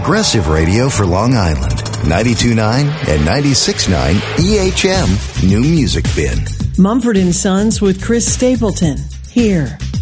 Progressive radio for Long Island. 92.9 and 96.9 EHM New Music Bin. Mumford & Sons with Chris Stapleton. Here